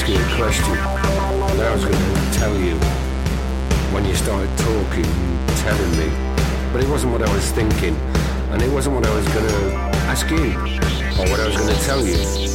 ask you a question that I was going to tell you when you started talking, telling me. But it wasn't what I was thinking, and it wasn't what I was going to ask you, or what I was going to tell you.